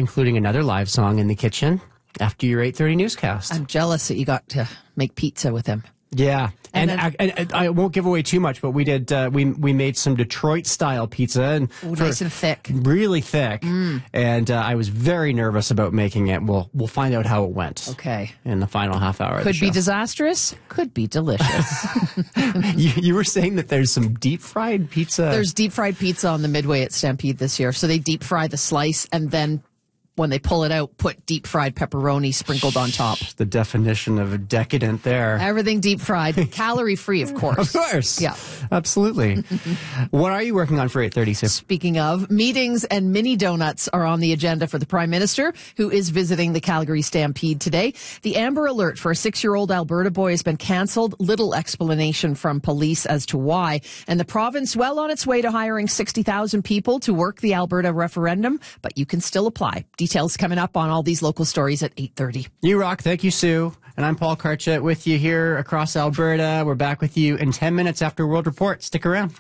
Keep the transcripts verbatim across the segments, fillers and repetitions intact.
including another live song in the kitchen after your eight thirty newscast. I'm jealous that you got to make pizza with him. Yeah, and, And and, I, and I won't give away too much, but we did. Uh, we we made some Detroit style pizza, and Ooh, nice and thick, really thick. Mm. And uh, I was very nervous about making it. We'll we'll find out how it went. Okay, in the final half hour. Could of the be show. disastrous. Could be delicious. you, you were saying that there's some deep fried pizza. There's deep fried pizza on the Midway at Stampede this year. So they deep fry the slice and then, when they pull it out, put deep fried pepperoni sprinkled on top. The definition of a decadent there. Everything deep fried, calorie free, of course. Of course. Yeah. Absolutely. What are you working on for eight thirty, Sue? Speaking of, meetings and mini donuts are on the agenda for the Prime Minister, who is visiting the Calgary Stampede today. The Amber Alert for a six-year-old Alberta boy has been cancelled. Little explanation from police as to why. And the province well on its way to hiring sixty thousand people to work the Alberta referendum, but you can still apply. Details coming up on all these local stories at eight thirty. You rock. Thank you, Sue. And I'm Paul Karchett with you here across Alberta. We're back with you in ten minutes after World Report. Stick around.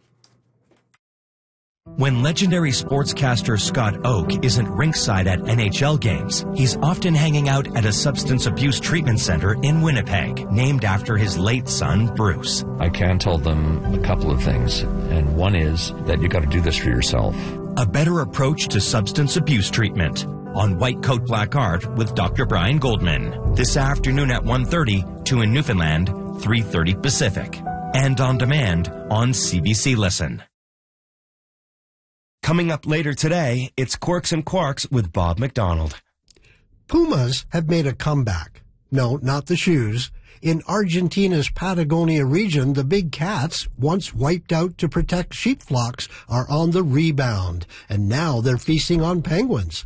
When legendary sportscaster Scott Oak isn't rinkside at N H L games, he's often hanging out at a substance abuse treatment center in Winnipeg, named after his late son, Bruce. I can tell them a couple of things, and one is that you got to do this for yourself. A better approach to substance abuse treatment on White Coat Black Art with Doctor Brian Goldman. This afternoon at one thirty, two in Newfoundland, three thirty Pacific. And on demand on C B C Listen. Coming up later today, it's Quirks and Quarks with Bob McDonald. Pumas have made a comeback. No, not the shoes. In Argentina's Patagonia region, the big cats, once wiped out to protect sheep flocks, are on the rebound, and now they're feasting on penguins.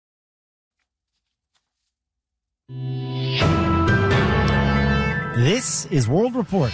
This is World Report.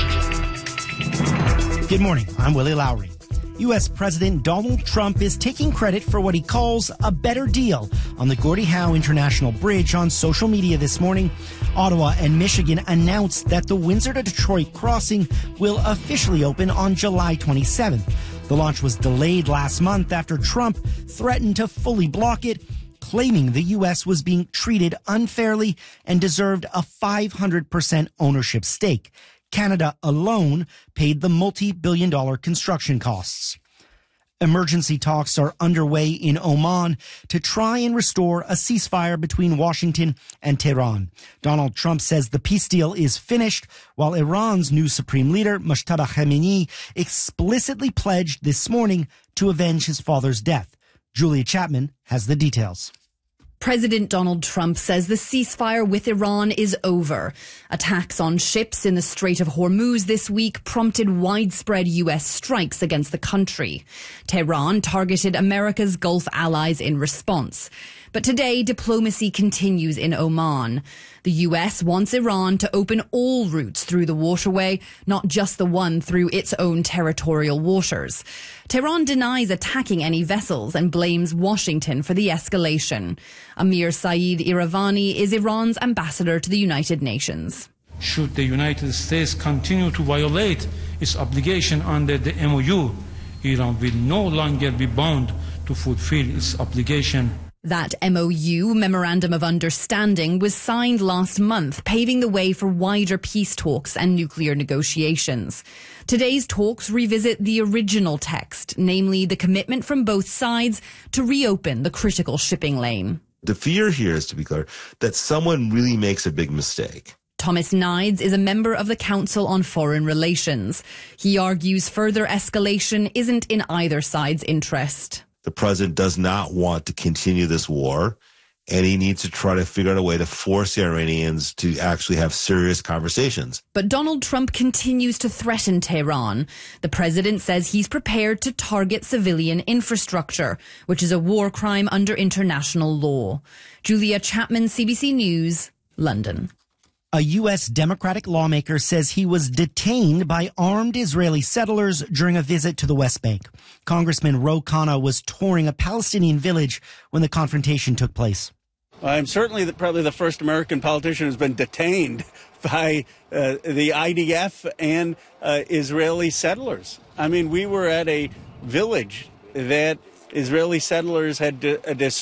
Good morning, I'm Willie Lowry. U S President Donald Trump is taking credit for what he calls a better deal on the Gordie Howe International Bridge on social media this morning. Ottawa and Michigan announced that the Windsor to Detroit crossing will officially open on July twenty-seventh. The launch was delayed last month after Trump threatened to fully block it, claiming the U S was being treated unfairly and deserved a five hundred percent ownership stake. Canada alone paid the multi-billion dollar construction costs. Emergency talks are underway in Oman to try and restore a ceasefire between Washington and Tehran. Donald Trump says the peace deal is finished, while Iran's new supreme leader, Mojtaba Khamenei, explicitly pledged this morning to avenge his father's death. Julia Chapman has the details. President Donald Trump says the ceasefire with Iran is over. Attacks on ships in the Strait of Hormuz this week prompted widespread U S strikes against the country. Tehran targeted America's Gulf allies in response. But today, diplomacy continues in Oman. The U S wants Iran to open all routes through the waterway, not just the one through its own territorial waters. Tehran denies attacking any vessels and blames Washington for the escalation. Amir Saeed Iravani is Iran's ambassador to the United Nations. Should the United States continue to violate its obligation under the M O U, Iran will no longer be bound to fulfill its obligation. That M O U, Memorandum of Understanding, was signed last month, paving the way for wider peace talks and nuclear negotiations. Today's talks revisit the original text, namely the commitment from both sides to reopen the critical shipping lane. The fear here is, to be clear, that someone really makes a big mistake. Thomas Nides is a member of the Council on Foreign Relations. He argues further escalation isn't in either side's interest. The president does not want to continue this war, and he needs to try to figure out a way to force the Iranians to actually have serious conversations. But Donald Trump continues to threaten Tehran. The president says he's prepared to target civilian infrastructure, which is a war crime under international law. Julia Chapman, C B C News, London. A U S Democratic lawmaker says he was detained by armed Israeli settlers during a visit to the West Bank. Congressman Ro Khanna was touring a Palestinian village when the confrontation took place. I'm certainly the, probably the first American politician who's been detained by uh, the I D F and uh, Israeli settlers. I mean, we were at a village that Israeli settlers had uh, destroyed.